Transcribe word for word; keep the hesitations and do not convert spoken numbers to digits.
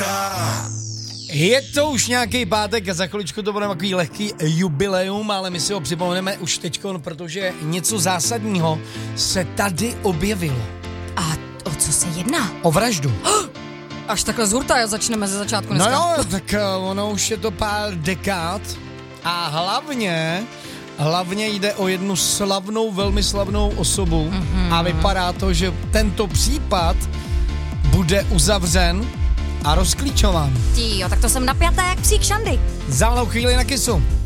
Je to už nějaký pátek a za chviličku to bude takový lehký jubileum, ale my si ho připomeneme už teďkon, protože něco zásadního se tady objevilo. A o co se jedná? O vraždu. Až takhle z hurta začneme ze začátku dneska. No jo, tak ono už je to pár dekád a hlavně, hlavně jde o jednu slavnou, velmi slavnou osobu mm-hmm. a vypadá to, že tento případ bude uzavřen a rozklíčován. Tíjo, tak to jsem napjatá jak psík Šandy. Za malou chvíli na Kissu.